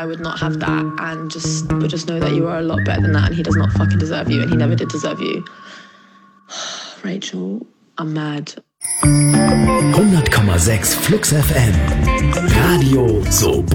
I would not have that and would just know that you are a lot better than that and he does not fucking deserve you and he never did deserve you. Rachel, I'm mad. 100,6 Flux FM. Radio so